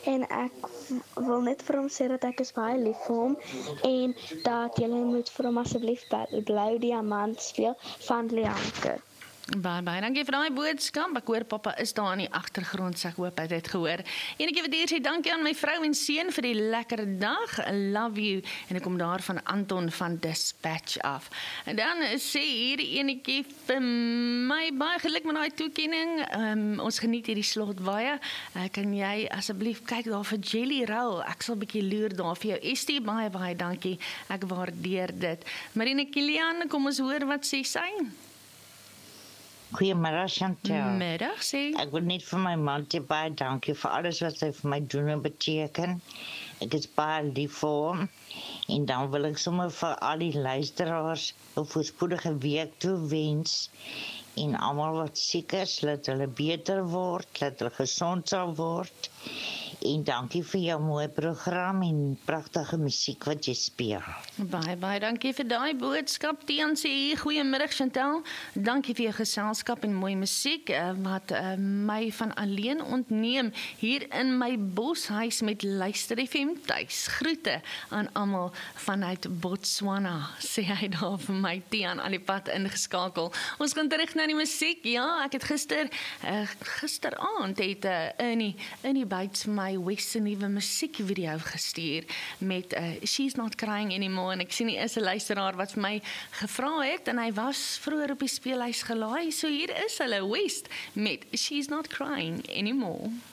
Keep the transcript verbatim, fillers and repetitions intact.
en ek wil net vir hom sê dat ek is baie lief vir hom en dat julle moet vir hom asseblief Blou Diamant speel van Lianke. Baie, baie dankie vir daai boodskap. Ek hoor pappa is daar in die agtergrond, so ek hoop hy het dit gehoor. En ek wil sê dankie aan my vrou en seun vir die lekker dag. I love you. En ek kom daar van Anton van Dispatch af. En dan sê hierdie enetjie vir my baie geluk met daai toekenning. Um, ons geniet hierdie slot baie. Uh, kan jy asseblief kyk daar vir Jelly Roll? Ek sal 'n bietjie loer daar vir jou. Estie, baie baie dankie. Ek waardeer dit. Marine Kilian, kom ons hoor wat sê sy. Goeiemiddag Chantal. Middag sê. Ek wil net vir my man sê baie dankie vir alles wat hy vir my doen en beteken. Ek is baie lief vir hom. En dan wil ek sommer vir al die luisteraars 'n voorspoedige week toewens. En almal wat siek is, dat hulle beter word, dat hulle gesond sal word. En dankie vir jou mooi program en pragtige musiek wat jy speel. Baie, baie dankie vir daai boodskap. Tian sê hier, goeiemiddag Chantal. Dankie vir jou geselskap en mooi musiek uh, wat uh, my van alleen ontneem hier in my boshuis met Luister F M tuis. Groete aan almal vanuit Botswana, sê hy daar vir my. Tian aan die pad ingeskakel. Ons gaan terug na die musiek. Ja, ek het gister uh, gisteraand het uh, Ernie Ernie Bates vir my West se nuwe musiekvideo gestuur met uh, She's Not Crying Anymore en ek sien nie is 'n luisteraar wat vir my gevra het en hy was vroeër op die speelhuis gelaai, so hier is hulle West met She's Not Crying Anymore.